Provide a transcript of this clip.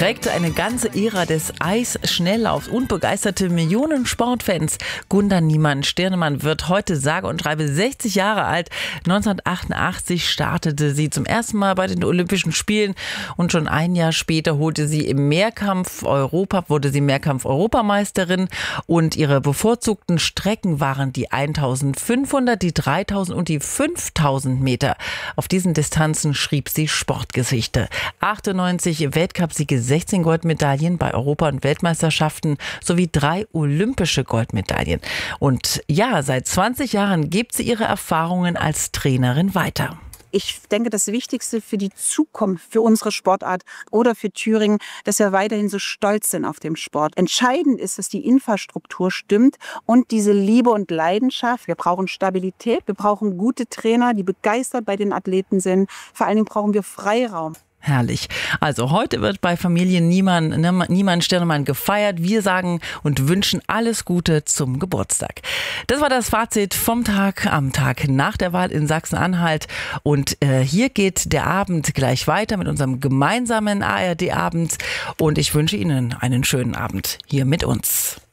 prägte eine ganze Ära des Eisschnelllaufs und begeisterte Millionen Sportfans. Gunda Niemann-Stirnemann wird heute sage und schreibe 60 Jahre alt. 1988 startete sie zum ersten Mal bei den Olympischen Spielen und schon ein Jahr später wurde sie wurde sie Mehrkampf-Europameisterin und ihre bevorzugten Strecken waren die 1500, die 3000 und die 5000 Meter. Auf diesen Distanzen schrieb sie Sportgeschichte. 98 Weltcupsiege, 16 Goldmedaillen bei Europa- und Weltmeisterschaften sowie 3 olympische Goldmedaillen. Und ja, seit 20 Jahren gibt sie ihre Erfahrungen als Trainerin weiter. Ich denke, das Wichtigste für die Zukunft, für unsere Sportart oder für Thüringen, dass wir weiterhin so stolz sind auf den Sport. Entscheidend ist, dass die Infrastruktur stimmt und diese Liebe und Leidenschaft. Wir brauchen Stabilität, wir brauchen gute Trainer, die begeistert bei den Athleten sind. Vor allen Dingen brauchen wir Freiraum. Herrlich. Also heute wird bei Familie Niemann-Stirnemann gefeiert. Wir sagen und wünschen alles Gute zum Geburtstag. Das war das Fazit vom Tag am Tag nach der Wahl in Sachsen-Anhalt. Und hier geht der Abend gleich weiter mit unserem gemeinsamen ARD-Abend. Und ich wünsche Ihnen einen schönen Abend hier mit uns.